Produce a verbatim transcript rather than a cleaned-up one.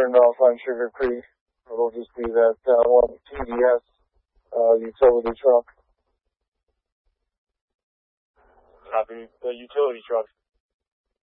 turned off on Sugar Creek. It'll just be that uh, one T D S uh, utility truck. Copy. The utility truck's